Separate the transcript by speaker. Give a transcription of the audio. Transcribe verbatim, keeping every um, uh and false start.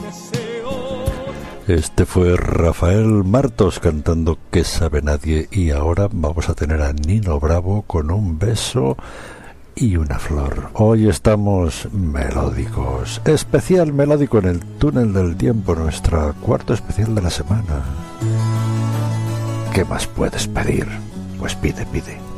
Speaker 1: Este fue Rafael Martos cantando ¿Qué sabe nadie? Y ahora vamos a tener a Nino Bravo con Un beso y una flor. Hoy estamos melódicos, especial melódico en el túnel del tiempo, nuestra cuarto especial de la semana. ¿Qué más puedes pedir? Pues pide, pide.